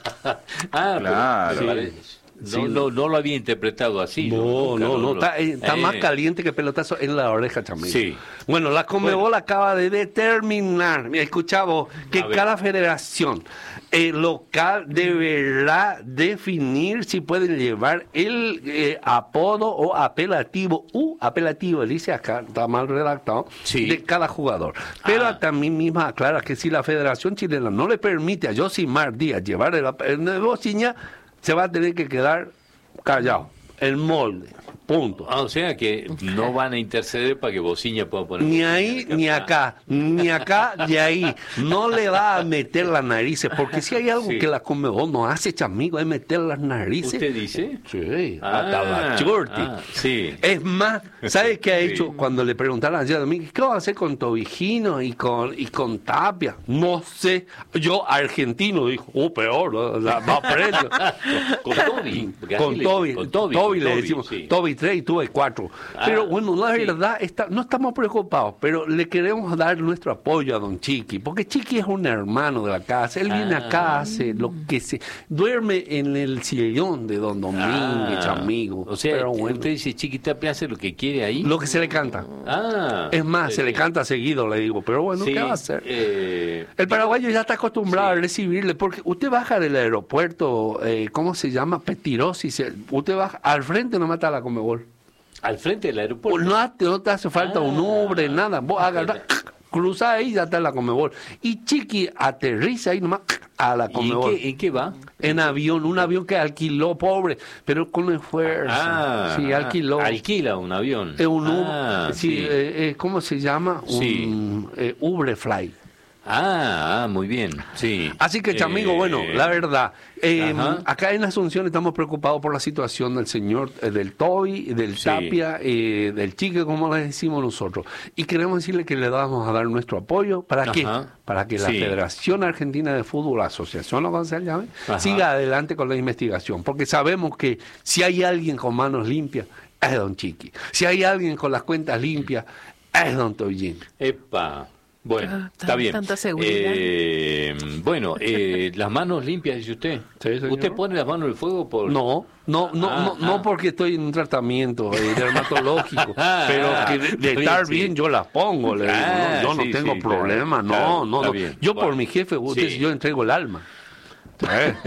Ah, Claro. pero- sí. No, no, no lo había interpretado así. No, Nunca no, no, lo- está, eh, está Eh, más caliente que pelotazo en la oreja, chamigo. Sí. Bueno, la Conmebol acaba de determinar, mira, escucha vos, que A ver. cada federación eh, local deberá definir si pueden llevar el eh, apodo o apelativo, u apelativo, dice acá, está mal redactado, Sí. de cada jugador. Pero Ah. también misma aclara que si la Federación Chilena no le permite a Josimar Díaz llevar el, ap- el de Bociña, se va a tener que quedar callado, el molde, punto. Ah, o sea que no van a interceder para que Bociña pueda poner. Ni ahí ni acá, ni acá ni ahí. No le va a meter las narices, porque si hay algo Sí. que la Conmebol no hace, chamigo, es meter las narices. ¿Usted dice? Sí, Ah, hasta la chorti. ah, sí. Es más, ¿sabe qué ha Sí. hecho cuando le preguntaron ayer a Domínguez, qué va a hacer con Tobijino y con, y con Tapia? No sé. Yo, argentino, dijo, oh, peor, la, va preso. Con Toby. porque así Con le- Toby, con Toby, Toby con le Toby, decimos, sí. Toby tres y tuve cuatro. Ah, Pero bueno, la sí. verdad, está, no estamos preocupados, pero le queremos dar nuestro apoyo a don Chiqui, porque Chiqui es un hermano de la casa, él viene Ah. acá, hace lo que se... Duerme en el sillón de don Domínguez, Ah, amigo. O sea, pero bueno, usted dice Chiquitapia hace lo que quiere ahí. lo que se le canta. Ah. Es más, se eh, le canta seguido, le digo, pero bueno, sí, ¿qué va a hacer? eh, El paraguayo ya está acostumbrado Sí. a recibirle, porque usted baja del aeropuerto, eh, ¿cómo se llama? Petirosis, eh, usted baja, al frente no mata a la Conmebol. al frente del aeropuerto. No, te- no te hace falta un Ah. Uber, nada. Vos agarrás, cruzás ahí y ya está la Conmebol. Y Chiqui aterriza ahí nomás a la ¿Y en Conmebol. qué, en qué va? En avión, un avión que alquiló, pobre, pero con esfuerzo. Ah, sí, alquiló. Alquila un avión. Es un Uber, Ah, sí, sí. eh, eh, ¿cómo se llama? Sí. Un eh, Uberfly. Ah, ah, muy bien. Sí. Así que, chamigo, Eh, bueno, la verdad, eh, ajá. acá en Asunción estamos preocupados por la situación del señor, eh, del Toby, del Sí. Tapia, eh, del Chique, como le decimos nosotros. Y queremos decirle que le vamos a dar nuestro apoyo. ¿Para qué? Ajá. Para que la Sí. Federación Argentina de Fútbol, la asociación, o como se llame, Ajá. siga adelante con la investigación. Porque sabemos que si hay alguien con manos limpias, es don Chiqui. Si hay alguien con las cuentas limpias, es don Toyín. Epa. Bueno, Ah, está tan- bien. tanta seguridad. Eh, bueno, eh, las manos limpias, dice usted. Sí, señor. ¿Usted pone las manos en el fuego por...? No, no, no, Ah, no, no ah. porque estoy en un tratamiento eh, dermatológico, Ah, pero que de, de está estar bien, sí. bien yo las pongo, le digo, Ah, no, yo no sí, tengo sí, problema, claro, no, claro, no, está no. bien. Yo por Bueno, mi jefe, usted, sí. yo entrego el alma. Eh,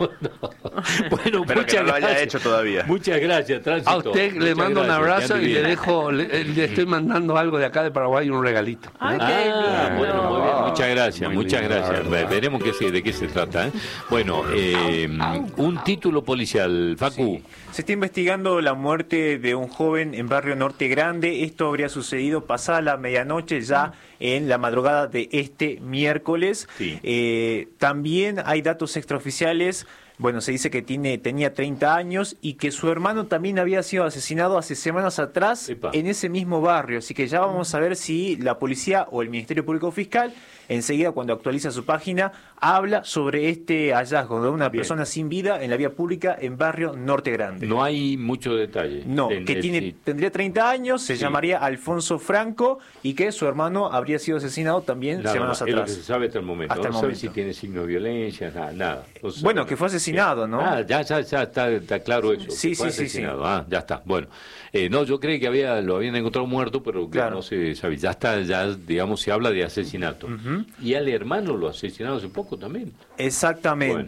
Bueno, Pero que muchas no lo haya gracias. hecho todavía. Muchas gracias, Tránsito. A usted le Muchas mando un gracias, abrazo que ande y le bien. dejo, le, le estoy mandando algo de acá de Paraguay y un regalito. Ay, qué Ah, lindo. bueno, muy bien, muchas gracias, Muy muchas lindo, la gracias. verdad. Veremos qué se- de qué se trata. ¿eh? Bueno, eh, un título policial, Facu. Sí. Se está investigando la muerte de un joven en Barrio Norte Grande. Esto habría sucedido pasada la medianoche, ya en la madrugada de este miércoles. Sí. Eh, también hay datos extraoficiales. Bueno, se dice que tiene, tenía treinta años y que su hermano también había sido asesinado hace semanas atrás Epa. en ese mismo barrio. Así que ya vamos a ver si la policía o el Ministerio Público Fiscal, enseguida cuando actualiza su página, habla sobre este hallazgo de una Bien. persona sin vida en la vía pública en Barrio Norte Grande. No hay mucho detalle. No, En- que en- tiene, sí. tendría treinta años, se Sí. llamaría Alfonso Franco y que su hermano habría sido asesinado también Nada semanas más, es lo que atrás. se sabe hasta el momento. Hasta el no sabe momento. si tiene signos de violencia, nada. nada. No se Bueno, sabe. que fue asesinado, ¿no? Ah, ya, ya, ya está, está claro eso. Sí, que fue sí, sí, sí. asesinado. Ah, ya está. Bueno, eh, no, yo creí que había lo habían encontrado muerto, pero que Claro. no se sabe. Ya está, ya, digamos, se habla de asesinato. Y al hermano lo asesinaron hace poco también. Exactamente.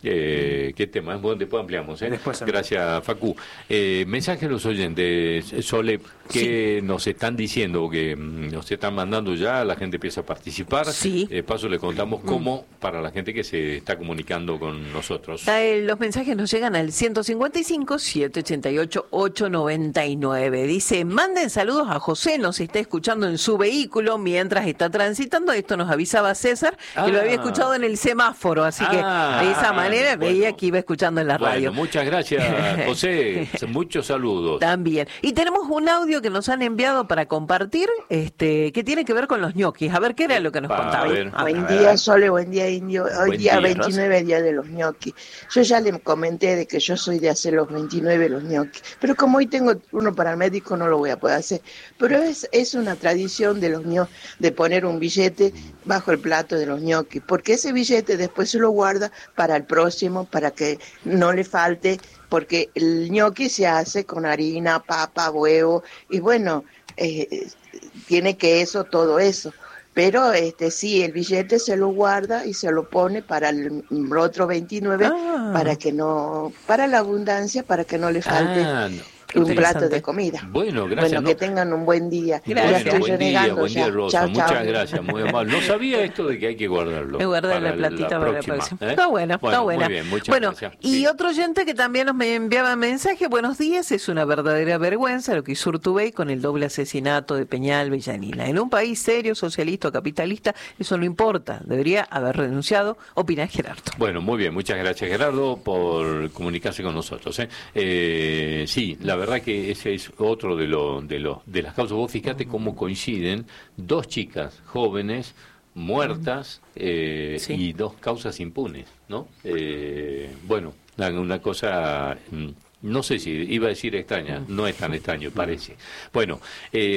Eh, ¿Qué tema? Bueno, después ampliamos. ¿eh? Después ampliamos. Gracias, Facu. Eh, mensaje a los oyentes, Sole, que sí. nos están diciendo, que nos están mandando ya, la gente empieza a participar. Sí. De paso le contamos cómo, para la gente que se está comunicando con nosotros. Eh, los mensajes nos llegan al ciento cincuenta y cinco, setecientos ochenta y ocho, ochocientos noventa y nueve. Dice, manden saludos a José, nos está escuchando en su vehículo mientras está transitando. Esto nos avisaba César, Ah. que lo había escuchado en el semáforo, así que Ah, de esa manera bueno. veía que iba escuchando en la radio. Bueno, muchas gracias, José. Muchos saludos. También. Y tenemos un audio que nos han enviado para compartir, este, que tiene que ver con los ñoquis. A ver, ¿qué era lo que nos Pa, contaba? a ver. A Buen ver. día, Sole, buen día, Indio. Hoy Buen día día, veintinueve, día de los ñoquis. Yo ya le comenté de que yo soy de hacer los veintinueve los ñoquis, pero como hoy tengo uno para el médico no lo voy a poder hacer. Pero es, es una tradición de los ñoquis, de poner un billete bajo el plato de los ñoquis, porque ese billete después se lo guarda para el próximo, para que no le falte, porque el ñoqui se hace con harina, papa, huevo, y bueno, eh, tiene queso, todo eso. Pero este sí, el billete se lo guarda y se lo pone para el, el otro veintinueve, Ah. para que no, para la abundancia, para que no le falte Ah, no. un plato interesante. de comida. Bueno, gracias. Bueno, no- que tengan un buen día. Gracias. Ya Bueno, estoy buen día, renegando buen día, ya. Rosa. Chao, Muchas chao. gracias, muy amable. No sabía esto de que hay que guardarlo. Voy a guardar para la platita para la próxima, próxima. ¿eh? Está buena, está Bueno, buena. Muy bien, muchas bueno, gracias. y Sí. otro oyente que también nos me enviaba mensaje, buenos días, es una verdadera vergüenza lo que hizo Urtubey con el doble asesinato de Peñalba y Yanina. En un país serio, socialista o capitalista, eso no importa, debería haber renunciado, opina Gerardo. Bueno, muy bien, muchas gracias Gerardo por comunicarse con nosotros. ¿eh? Eh, sí, la verdad que ese es otro de los de los de las causas. Vos fíjate cómo coinciden dos chicas jóvenes muertas eh, Sí. y dos causas impunes, ¿no? Eh, bueno, una, una cosa. mm, No sé si iba a decir extraña, no es tan extraño, parece. Bueno, eh,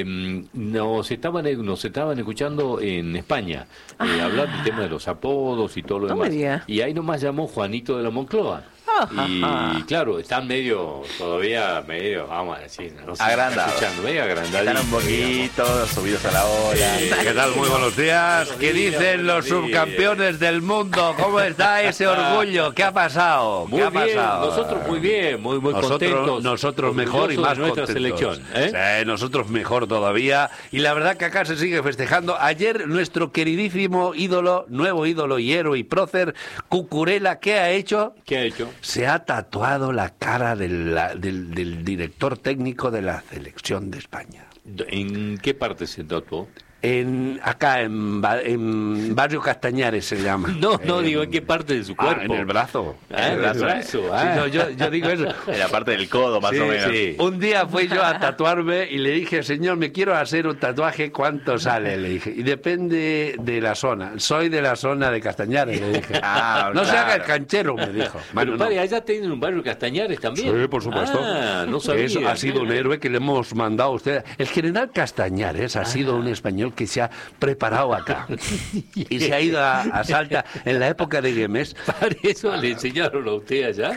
nos estaban nos estaban escuchando en España, eh, hablar del tema de los apodos y todo lo No me demás. diga. Y ahí nomás llamó Juanito de la Moncloa. Ajá. Y claro, están medio, todavía medio, vamos a decir, no sé, Agrandados. escuchando, medio agrandaditos. Están un poquito subidos a la ola. Eh, ¿Qué tal? Muy buenos días. ¿Qué Buenos días, dicen los buenos días. subcampeones del mundo? ¿Cómo está ese orgullo? ¿Qué ha pasado? Muy ¿Qué ha bien, pasado? nosotros muy bien, muy muy Nosotros, contentos. nosotros mejor y orgullosos más de nuestra contentos. selección. ¿eh? Sí, nosotros mejor todavía. Y la verdad que acá se sigue festejando. Ayer nuestro queridísimo ídolo, nuevo ídolo y héroe y prócer, Cucurella, ¿qué ha hecho? ¿Qué ha hecho? Se ha tatuado la cara del, del, del director técnico de la selección de España. ¿En qué parte se tatuó? En, acá en, Ba- en Barrio Castañares se llama. No, no, En- digo, ¿en qué parte de su Ah, cuerpo? en el brazo. Ah, en el brazo. Sí, Ah. no, yo, yo digo eso. En la parte del codo, más Sí, o menos. sí. Un día fui yo a tatuarme y le dije, señor, me quiero hacer un tatuaje, ¿cuánto sale? Le dije, y depende de la zona. Soy de la zona de Castañares, le dije. Ah, no se claro. haga el canchero, me dijo. Pero Bueno, no. padre, allá tienen un barrio Castañares también. Sí, por supuesto. Ah, no sabía. Eso ha sido un héroe que le hemos mandado a usted. El general Castañares ha sido un español que se ha preparado acá y se ha ido a, a Salta en la época de Güemes. Padre, ¿eso le enseñaron a usted allá?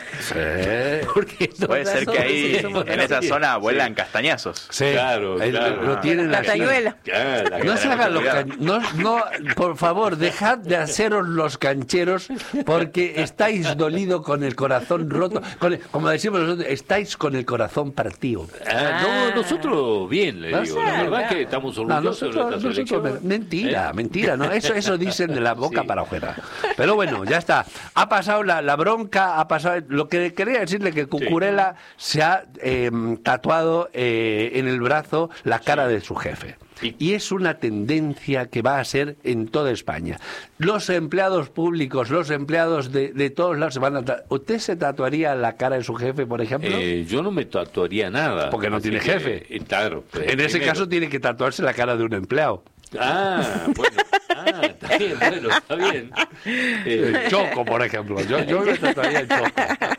Sí. Porque no- Puede ser que ahí, Somos en esa así. zona, vuelan castañazos. Sí, Claro, el- claro. lo tienen aquí. Castañuela. Ah, la No que- se hagan los cuidado. can- no, no, por favor, dejad de haceros los cancheros porque estáis dolido con el corazón roto, con el- como decimos nosotros, estáis con el corazón partido. Ah, no, nosotros bien, le No digo. sé, La verdad es claro. que estamos No, orgullosos de nosotros- nuestra nosotros- selección. mentira, ¿Eh? mentira, ¿no? Eso, eso dicen de la boca Sí. para afuera. Pero bueno, ya está. Ha pasado la, la bronca, ha pasado. Lo que quería decirle que Cucurella se ha eh, tatuado eh, en el brazo la cara de su jefe. Sí. Y es una tendencia que va a ser en toda España. Los empleados públicos, los empleados de, de todos lados se van a tatuar. ¿Usted se tatuaría la cara de su jefe, por ejemplo? Eh, yo no me tatuaría nada. Porque no Así tiene que, jefe. eh, claro. pues, en ese primero. caso tiene que tatuarse la cara de un empleado. Ah, bueno. Ah, está bien, bueno, está bien. Eh, El Choco, por ejemplo. Yo, yo me tatuaría el Choco.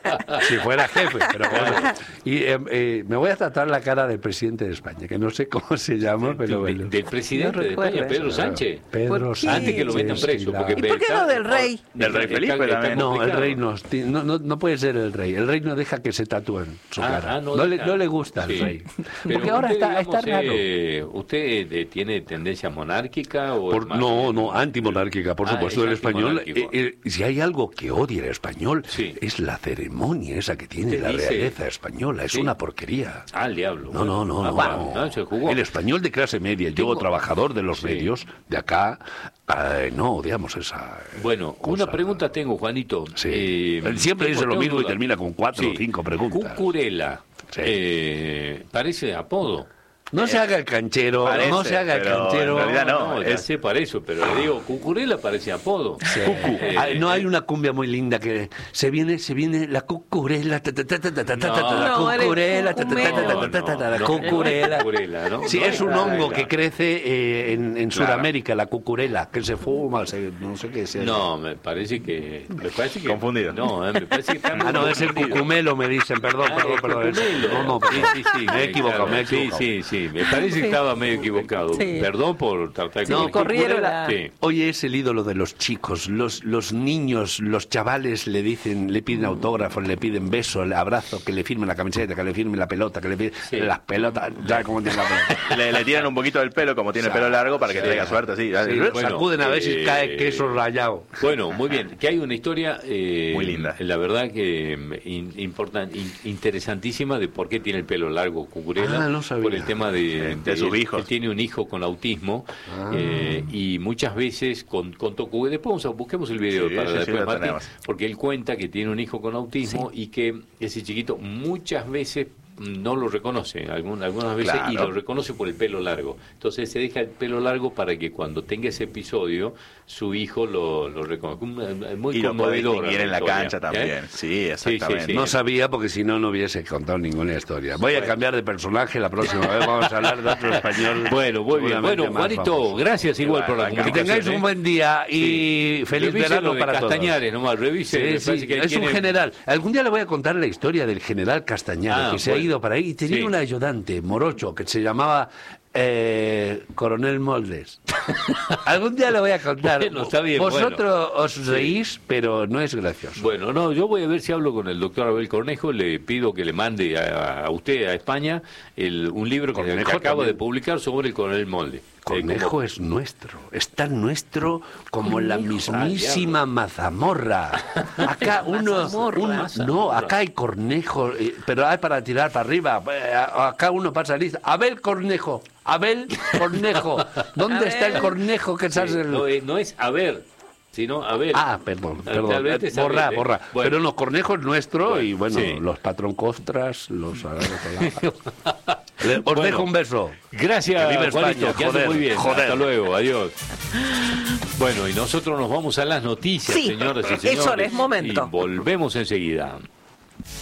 si fuera jefe, pero bueno. Y eh, eh, me voy a tratar la cara del presidente de España, que no sé cómo se llama, pero bueno. Del presidente No de España, recuerdo Pedro eso. Sánchez. Pedro ¿Por qué? Antes que lo metan Sánchez, preso. la- Porque ¿Y por qué no del rey? Del rey Felipe Está- está también. No, el complicado. rey no, ti- no, no, no puede ser el rey. El rey no deja que se tatúen su Ah, cara. ah, no, le, deja. no le gusta al Sí. rey. Pero Porque ahora usted, está, digamos, está raro. eh, ¿Usted eh, tiene tendencia monárquica o Por- es más- no, no, antimonárquica, por Ah, supuesto. es El español, eh, antimonárquico. eh, si hay algo que odia el español, Sí. es la ceremonia esa que tiene ¿Qué la dice? realeza española. Es Sí. una porquería. Ah, el diablo. No, no, no, Ah, no, bueno, no. no, se jugó. El español de clase media, yo Tengo- trabajador de los Sí. medios, de acá, eh, no odiamos esa. eh, Bueno, cosa. una pregunta tengo, Juanito. Sí. Eh, Él siempre tengo- dice lo tengo mismo y duda. termina con cuatro Sí. o cinco preguntas. Cucurela. Sí. Eh, parece apodo. No se haga el canchero, Parece, no se haga el pero canchero. en realidad no, ya es- sé para eso, pero le digo, Cucurela parece apodo. Sí. Eh, Ah, no hay una cumbia muy linda que se viene, se viene la cucurela, ta, ta, ta, ta, ta, ta, ta, ta, la No, eres cucurela, ta, ta, ta, ta, ta, ta, ta, ta, la no, cucurela. cucurela, ¿no? Sí, No, es un no, hongo no. que crece eh, en, en Claro. Sudamérica, la cucurela, que se fuma, se- no sé qué sea. No, me parece que. Me parece que Confundido. No, eh, me parece que está Ah, no, muy es el confundido. cucumelo, me dicen, perdón, Ah, perdón, el perdón. es- cucumelo. No, no, Sí, sí, sí, me he equivocado, claro. me he equivocado. Sí, sí, sí, me parece que estaba medio equivocado. Sí. Perdón por tratar de No, corregir. corrieron la- Sí. Hoy es el ídolo de los chicos, los, los niños, los chavales le dicen, le piden autógrafos, le piden besos, le abrazo, que le firmen la camiseta, que le firmen la pelota, que le firmen Sí. las pelotas, ya como tiene la pelota. Le, le tiran un poquito del pelo, como tiene el pelo largo, para que tenga suerte, así. Sí, bueno, sacuden a ver si eh, cae queso rallado. Bueno, muy bien. Que hay una historia eh, Muy linda. La verdad que mm, in- importan- in- interesantísima de por qué tiene el pelo largo Cucurela. Ah, no sabía. Por el tema de, De sus hijos. Él tiene un hijo con autismo Ah. eh, y muchas veces con, con Tocu- después vamos a- busquemos el video Sí, para sí, sí, después, lo Mati, tenemos. porque él cuenta que tiene un hijo con autismo y que ese chiquito muchas veces no lo reconoce, algún- algunas veces, Claro. y lo reconoce por el pelo largo. Entonces se deja el pelo largo para que cuando tenga ese episodio, su hijo lo, lo reconozca. Un- Muy Y lo puede conmovedora distinguir en la historia, cancha ¿eh? también. Sí, exactamente. sí. No sabía porque si no, no hubiese contado ninguna historia. Voy a cambiar de personaje la próxima vez, vamos a hablar de otro español. Bueno, muy bien. seguramente Bueno, más Juanito, famoso. gracias igual por la Que Que comunicación. tengáis un ¿eh? buen día y feliz Revise verano lo de para todos. Castañares, nomás, revise. Sí, me sí, parece que ahí es un tiene- general. Algún día le voy a contar la historia del general Castañares, Ah, que se ha bueno. ido para ahí y tenía Sí. un ayudante, morocho, que se llamaba eh, Coronel Moldes. Algún día le voy a contar. Bueno, está bien, Vosotros os reís, pero no es gracioso. Bueno, no, yo voy a ver si hablo con el doctor Abel Cornejo, le pido que le mande a, a usted, a España, el, un libro que, Cornejo que acaba también. de publicar sobre el coronel Molde. Cornejo Eh, como- es nuestro, es tan nuestro como la Cornejo. mismísima mazamorra. Acá uno, Mazamorra. uno- no, acá hay Cornejo, eh, pero hay para tirar para arriba. Eh, Acá uno pasa lista. Abel Cornejo, Abel Cornejo. ¿Dónde A está el ver. Cornejo que Sí, estás el- no, eh, no es a ver, sino a ver. Ah, perdón, Tal perdón. vez es Borra, Abel, ¿eh? borra. Bueno. Pero no, Cornejo es nuestro Bueno, y bueno, sí. los patroncostras los Le- Os Bueno. dejo un beso. Gracias, Que viva Juanito, España, que ande joder, muy bien. joder. Hasta luego, adiós. Bueno, y nosotros nos vamos a las noticias, Sí, señoras y es señores. hora, es momento. Y volvemos enseguida.